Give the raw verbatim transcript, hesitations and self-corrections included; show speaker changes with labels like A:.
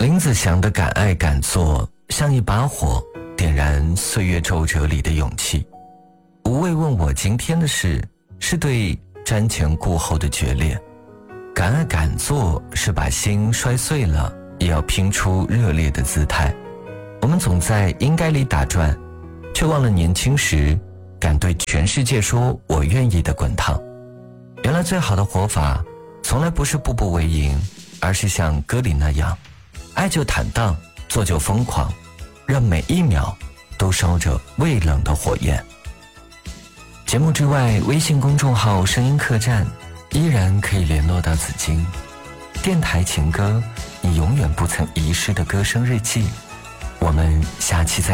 A: 林子祥的敢爱敢做像一把火，点燃岁月皱褶里的勇气。无畏问我今天的事，是对瞻前顾后的决裂。敢爱敢做是把心摔碎了也要拼出热烈的姿态。我们总在应该里打转，却忘了年轻时敢对全世界说我愿意的滚烫。原来最好的活法从来不是步步为营，而是像歌里那样，爱就坦荡，做就疯狂，让每一秒都烧着未冷的火焰。节目之外，微信公众号声音客栈依然可以联络到紫金。电台情歌，你永远不曾遗失的歌声日记。我们下期再